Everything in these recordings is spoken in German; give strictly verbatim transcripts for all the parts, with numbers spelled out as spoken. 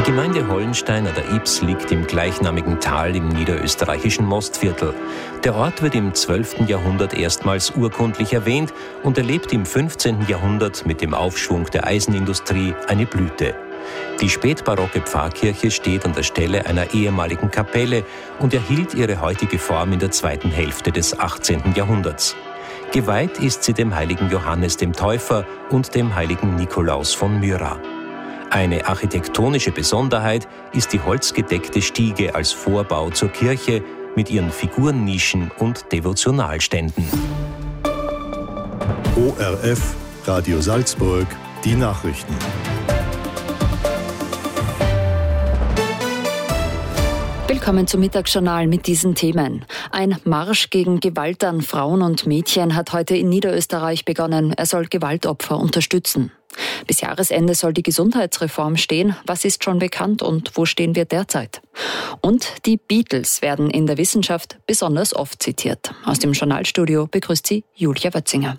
Die Gemeinde Hollenstein an der Ybbs liegt im gleichnamigen Tal im niederösterreichischen Mostviertel. Der Ort wird im zwölften Jahrhundert erstmals urkundlich erwähnt und erlebt im fünfzehnten Jahrhundert mit dem Aufschwung der Eisenindustrie eine Blüte. Die spätbarocke Pfarrkirche steht an der Stelle einer ehemaligen Kapelle und erhielt ihre heutige Form in der zweiten Hälfte des achtzehnten Jahrhunderts. Geweiht ist sie dem heiligen Johannes dem Täufer und dem heiligen Nikolaus von Myra. Eine architektonische Besonderheit ist die holzgedeckte Stiege als Vorbau zur Kirche mit ihren Figurennischen und Devotionalständen. O R F, Radio Salzburg, die Nachrichten. Willkommen zum Mittagsjournal mit diesen Themen. Ein Marsch gegen Gewalt an Frauen und Mädchen hat heute in Niederösterreich begonnen. Er soll Gewaltopfer unterstützen. Bis Jahresende soll die Gesundheitsreform stehen. Was ist schon bekannt und wo stehen wir derzeit? Und die Beatles werden in der Wissenschaft besonders oft zitiert. Aus dem Journalstudio begrüßt sie Julia Wötzinger.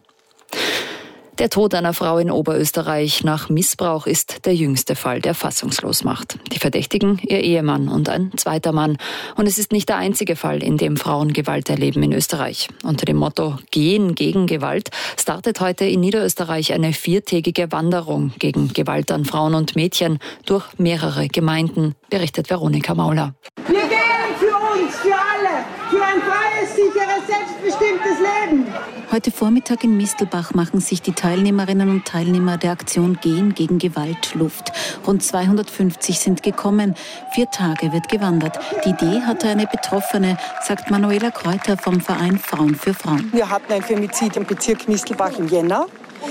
Der Tod einer Frau in Oberösterreich nach Missbrauch ist der jüngste Fall, der fassungslos macht. Die Verdächtigen, ihr Ehemann und ein zweiter Mann. Und es ist nicht der einzige Fall, in dem Frauen Gewalt erleben in Österreich. Unter dem Motto Gehen gegen Gewalt startet heute in Niederösterreich eine viertägige Wanderung gegen Gewalt an Frauen und Mädchen durch mehrere Gemeinden, berichtet Veronika Mauler. Wir gehen für uns, für alle, für ein freies, sicheres, selbstbestimmtes Leben. Heute Vormittag in Mistelbach machen sich die Teilnehmerinnen und Teilnehmer der Aktion Gehen gegen Gewalt Luft. Rund zweihundertfünfzig sind gekommen. Vier Tage wird gewandert. Die Idee hatte eine Betroffene, sagt Manuela Kräuter vom Verein Frauen für Frauen. Wir hatten ein Femizid im Bezirk Mistelbach im Jänner.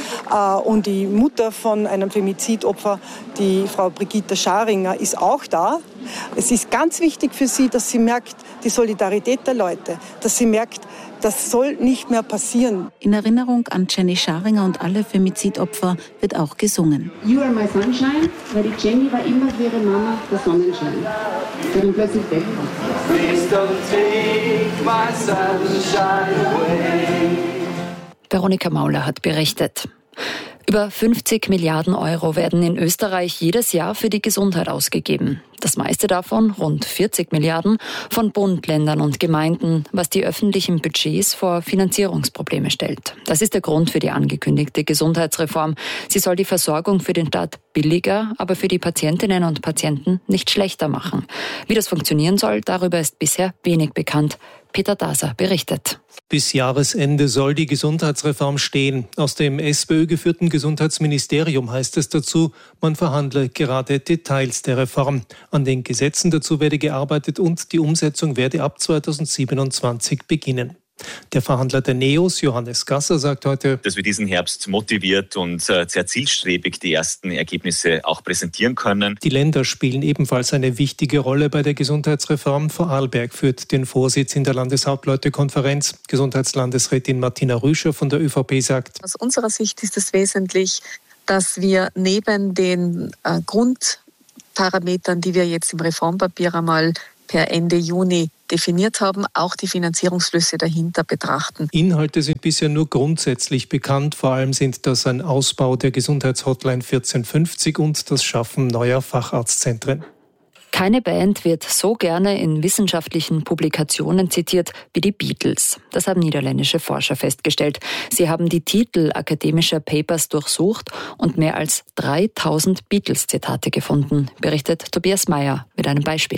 Und die Mutter von einem Femizidopfer, die Frau Brigitte Scharinger, ist auch da. Es ist ganz wichtig für sie, dass sie merkt, die Solidarität der Leute, dass sie merkt, das soll nicht mehr passieren. In Erinnerung an Jenny Scharinger und alle Femizidopfer wird auch gesungen. You are my sunshine, weil die Jenny war immer für ihre Mama der Sonnenschein. Der dann plötzlich weg war. Please don't take my sunshine away. Veronika Mauler hat berichtet. Über fünfzig Milliarden Euro werden in Österreich jedes Jahr für die Gesundheit ausgegeben. Das meiste davon, rund vierzig Milliarden, von Bund, Ländern und Gemeinden, was die öffentlichen Budgets vor Finanzierungsprobleme stellt. Das ist der Grund für die angekündigte Gesundheitsreform. Sie soll die Versorgung für den Staat billiger, aber für die Patientinnen und Patienten nicht schlechter machen. Wie das funktionieren soll, darüber ist bisher wenig bekannt. Peter Daser berichtet. Bis Jahresende soll die Gesundheitsreform stehen. Aus dem SPÖ-geführten Gesundheitsministerium heißt es dazu, man verhandle gerade Details der Reform. An den Gesetzen dazu werde gearbeitet und die Umsetzung werde ab zweitausendsiebenundzwanzig beginnen. Der Verhandler der NEOS, Johannes Gasser, sagt heute, dass wir diesen Herbst motiviert und sehr zielstrebig die ersten Ergebnisse auch präsentieren können. Die Länder spielen ebenfalls eine wichtige Rolle bei der Gesundheitsreform. Vorarlberg führt den Vorsitz in der Landeshauptleutekonferenz. Gesundheitslandesrätin Martina Rüscher von der ÖVP sagt, aus unserer Sicht ist es wesentlich, dass wir neben den äh, Grundparametern, die wir jetzt im Reformpapier einmal per Ende Juni definiert haben, auch die Finanzierungsflüsse dahinter betrachten. Inhalte sind bisher nur grundsätzlich bekannt. Vor allem sind das ein Ausbau der Gesundheitshotline vierzehn fünfzig und das Schaffen neuer Facharztzentren. Keine Band wird so gerne in wissenschaftlichen Publikationen zitiert wie die Beatles. Das haben niederländische Forscher festgestellt. Sie haben die Titel akademischer Papers durchsucht und mehr als dreitausend Beatles-Zitate gefunden, berichtet Tobias Meyer mit einem Beispiel.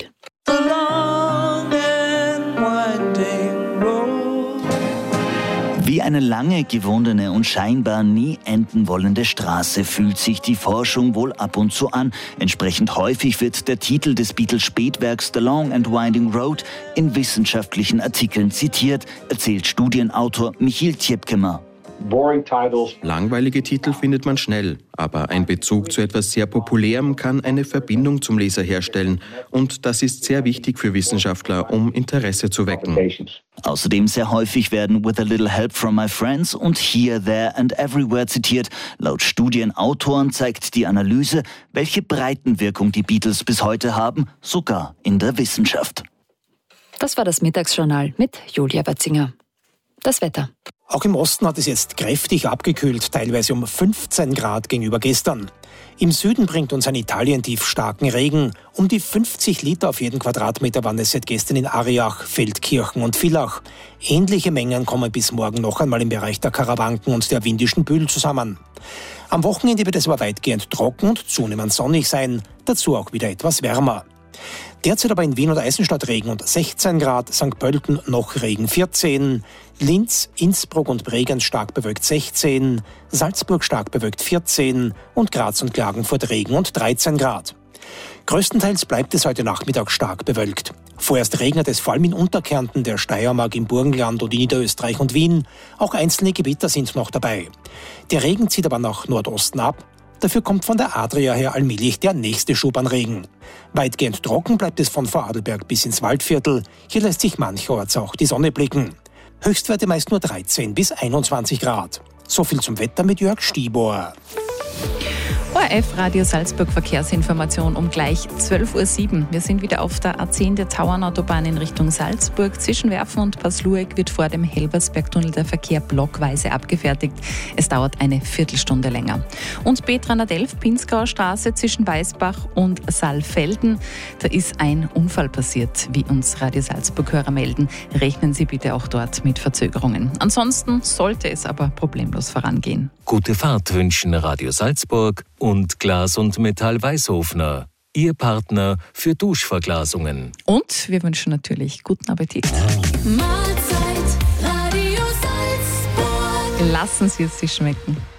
Wie eine lange gewundene und scheinbar nie enden wollende Straße fühlt sich die Forschung wohl ab und zu an. Entsprechend häufig wird der Titel des Beatles-Spätwerks The Long and Winding Road in wissenschaftlichen Artikeln zitiert, erzählt Studienautor Michiel Tjepkemer. Langweilige Titel findet man schnell, aber ein Bezug zu etwas sehr Populärem kann eine Verbindung zum Leser herstellen. Und das ist sehr wichtig für Wissenschaftler, um Interesse zu wecken. Außerdem sehr häufig werden With a Little Help from My Friends und Here, There and Everywhere zitiert. Laut Studienautoren zeigt die Analyse, welche Breitenwirkung die Beatles bis heute haben, sogar in der Wissenschaft. Das war das Mittagsjournal mit Julia Wötzinger. Das Wetter. Auch im Osten hat es jetzt kräftig abgekühlt, teilweise um fünfzehn Grad gegenüber gestern. Im Süden bringt uns ein Italientief starken Regen. Um die fünfzig Liter auf jeden Quadratmeter waren es seit gestern in Ariach, Feldkirchen und Villach. Ähnliche Mengen kommen bis morgen noch einmal im Bereich der Karawanken und der Windischen Bühl zusammen. Am Wochenende wird es aber weitgehend trocken und zunehmend sonnig sein, dazu auch wieder etwas wärmer. Derzeit aber in Wien und Eisenstadt Regen und sechzehn Grad, Sankt Pölten noch Regen vierzehn, Linz, Innsbruck und Bregenz stark bewölkt sechzehn, Salzburg stark bewölkt vierzehn und Graz und Klagenfurt Regen und dreizehn Grad. Größtenteils bleibt es heute Nachmittag stark bewölkt. Vorerst regnet es vor allem in Unterkärnten, der Steiermark, im Burgenland und in Niederösterreich und Wien. Auch einzelne Gewitter sind noch dabei. Der Regen zieht aber nach Nordosten ab. Dafür kommt von der Adria her allmählich der nächste Schub an Regen. Weitgehend trocken bleibt es von Vorarlberg bis ins Waldviertel. Hier lässt sich mancherorts auch die Sonne blicken. Höchstwerte meist nur dreizehn bis einundzwanzig Grad. So viel zum Wetter mit Jörg Stieber. O R F Radio Salzburg Verkehrsinformation um gleich zwölf Uhr sieben. Wir sind wieder auf der A zehn der Tauernautobahn in Richtung Salzburg. Zwischen Werfen und Paslueck wird vor dem Helbersbergtunnel der Verkehr blockweise abgefertigt. Es dauert eine Viertelstunde länger. Und B dreihundertelf Pinzgauer Straße zwischen Weißbach und Saalfelden. Da ist ein Unfall passiert, wie uns Radio Salzburg-Hörer melden. Rechnen Sie bitte auch dort mit Verzögerungen. Ansonsten sollte es aber problemlos vorangehen. Gute Fahrt wünschen Radio Salzburg und Glas und Metall Weißhofner, Ihr Partner für Duschverglasungen. Und wir wünschen natürlich guten Appetit. Mahlzeit, Radio Salzburg. Lassen Sie es sich schmecken.